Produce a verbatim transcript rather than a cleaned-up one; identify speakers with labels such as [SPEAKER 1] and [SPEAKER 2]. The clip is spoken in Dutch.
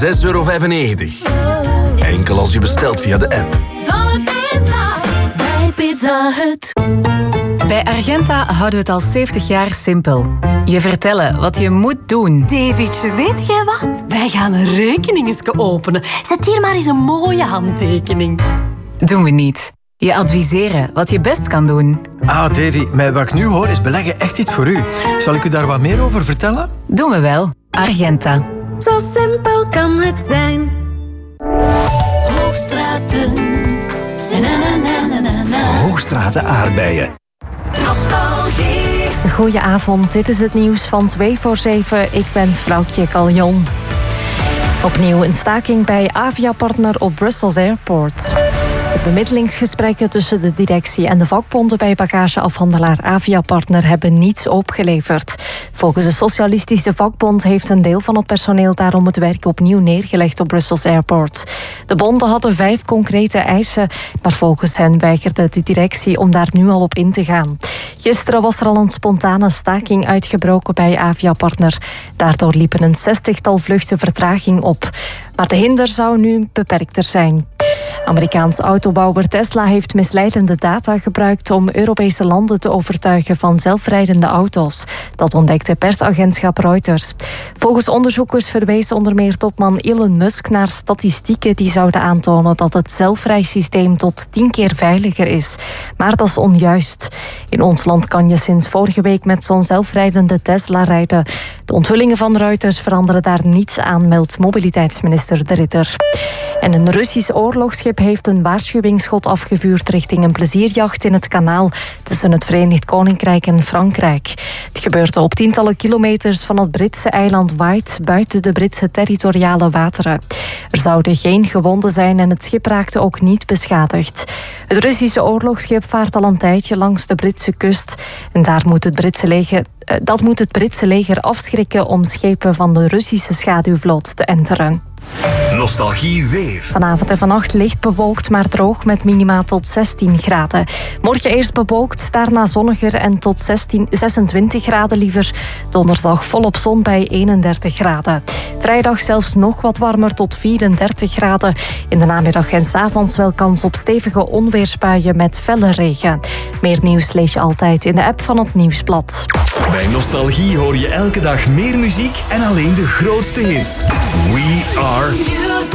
[SPEAKER 1] zes euro vijfennegentig. Enkel als je bestelt via de app.
[SPEAKER 2] Bij Pizza Hut.
[SPEAKER 3] Bij Argenta houden we het al zeventig jaar simpel. Je vertellen wat je moet doen.
[SPEAKER 2] Davidje, weet jij wat? Wij gaan een rekening openen. Zet hier maar eens een mooie handtekening.
[SPEAKER 3] Doen we niet. Je adviseren wat je best kan doen.
[SPEAKER 4] Ah, Davy, met wat ik nu hoor is beleggen echt iets voor u. Zal ik u daar wat meer over vertellen?
[SPEAKER 3] Doen we wel. Argenta.
[SPEAKER 2] Zo simpel kan het zijn. Hoogstraten. Na, na, na, na, na, na.
[SPEAKER 4] Hoogstraten aardbeien.
[SPEAKER 2] Nostalgie.
[SPEAKER 5] Goedenavond, dit is het nieuws van twee voor zeven. Ik ben Vrouwtje Caljon. Opnieuw een staking bij Avia-partner op Brussels Airport. De bemiddelingsgesprekken tussen de directie en de vakbonden bij bagageafhandelaar Avia-partner hebben niets opgeleverd. Volgens de socialistische vakbond heeft een deel van het personeel daarom het werk opnieuw neergelegd op Brussels Airport. De bonden hadden vijf concrete eisen, maar volgens hen weigerde de directie om daar nu al op in te gaan. Gisteren was er al een spontane staking uitgebroken bij Avia-partner. Daardoor liepen een zestigtal vluchten vertraging op. Maar de hinder zou nu beperkter zijn. Amerikaans autobouwer Tesla heeft misleidende data gebruikt om Europese landen te overtuigen van zelfrijdende auto's. Dat ontdekte persagentschap Reuters. Volgens onderzoekers verwees onder meer topman Elon Musk naar statistieken die zouden aantonen dat het zelfrijsysteem tot tien keer veiliger is. Maar dat is onjuist. In ons land kan je sinds vorige week met zo'n zelfrijdende Tesla rijden. De onthullingen van Reuters veranderen daar niets aan, meldt mobiliteitsminister De Ridder. En een Russisch oorlogsschip heeft een waarschuwingsschot afgevuurd richting een plezierjacht in het kanaal tussen het Verenigd Koninkrijk en Frankrijk. Het gebeurde op tientallen kilometers van het Britse eiland Wight buiten de Britse territoriale wateren. Er zouden geen gewonden zijn en het schip raakte ook niet beschadigd. Het Russische oorlogsschip vaart al een tijdje langs de Britse kust en daar moet het Britse leger, dat moet het Britse leger afschrikken om schepen van de Russische schaduwvloot te enteren.
[SPEAKER 1] Nostalgie weer.
[SPEAKER 5] Vanavond en vannacht licht bewolkt, maar droog met minima tot zestien graden. Morgen eerst bewolkt, daarna zonniger en tot zestien, zesentwintig graden liever. Donderdag volop zon bij eenendertig graden. Vrijdag zelfs nog wat warmer tot vierendertig graden. In de namiddag en 's avonds wel kans op stevige onweersbuien met felle regen. Meer nieuws lees je altijd in de app van het Nieuwsblad.
[SPEAKER 1] Bij Nostalgie hoor je elke dag meer muziek en alleen de grootste hits. We are